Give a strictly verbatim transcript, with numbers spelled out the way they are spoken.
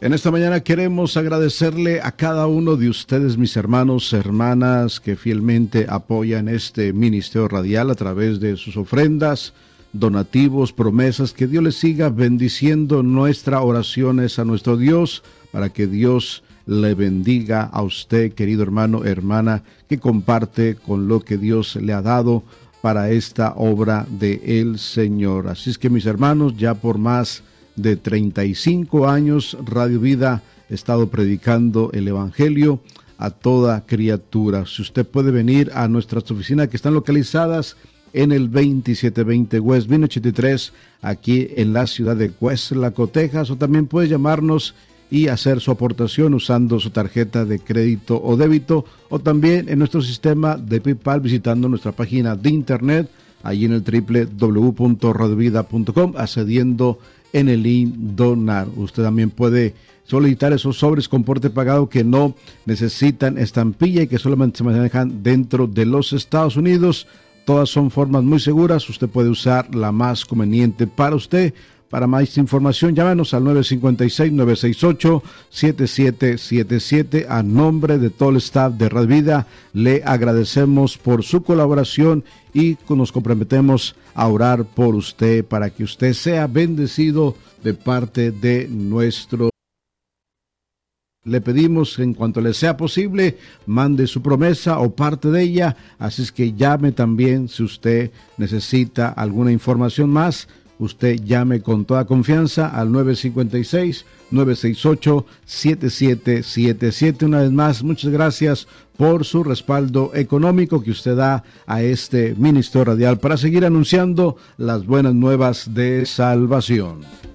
En esta mañana queremos agradecerle a cada uno de ustedes, mis hermanos, hermanas, que fielmente apoyan este ministerio radial a través de sus ofrendas, donativos, promesas. Que Dios les siga bendiciendo. Nuestra oración es a nuestro Dios, para que Dios le bendiga a usted, querido hermano, hermana, que comparte con lo que Dios le ha dado para esta obra de el Señor. Así es que, mis hermanos, ya por más de treinta y cinco años, Radio Vida ha estado predicando el Evangelio a toda criatura. Si usted puede venir a nuestras oficinas que están localizadas en el veintisiete veinte West Vine ochenta y tres, aquí en la ciudad de Weslaco, Texas, o también puede llamarnos y hacer su aportación usando su tarjeta de crédito o débito, o también en nuestro sistema de PayPal visitando nuestra página de internet, allí en el doble u doble u doble u punto radio vida punto com, accediendo en el link donar. Usted también puede solicitar esos sobres con porte pagado que no necesitan estampilla y que solamente se manejan dentro de los Estados Unidos. Todas son formas muy seguras. Usted puede usar la más conveniente para usted. Para más información, llámanos al nueve cinco seis, nueve seis ocho, siete siete siete siete. A nombre de todo el staff de Radio Vida, le agradecemos por su colaboración y nos comprometemos a orar por usted para que usted sea bendecido de parte de nuestro. Le pedimos que en cuanto le sea posible, mande su promesa o parte de ella. Así es que llame también si usted necesita alguna información más. Usted llame con toda confianza al nueve cinco seis, nueve seis ocho, siete siete siete siete. Una vez más, muchas gracias por su respaldo económico que usted da a este ministerio radial para seguir anunciando las buenas nuevas de salvación.